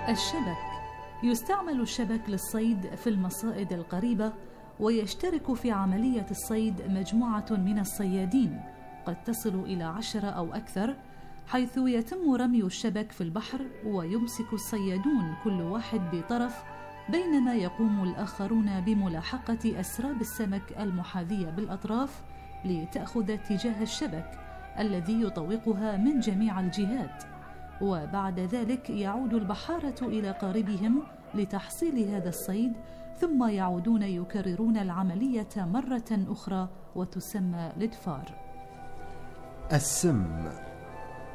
الشبك. يستعمل الشبك للصيد في المصائد القريبة، ويشترك في عملية الصيد مجموعة من الصيادين قد تصل إلى 10 أو أكثر، حيث يتم رمي الشبك في البحر ويمسك الصيادون كل واحد بطرف، بينما يقوم الآخرون بملاحقة أسراب السمك المحاذية بالأطراف لتأخذ اتجاه الشبك الذي يطوقها من جميع الجهات. وبعد ذلك يعود البحارة إلى قاربهم لتحصيل هذا الصيد، ثم يعودون يكررون العملية مرة أخرى وتسمى الإدفار. السم.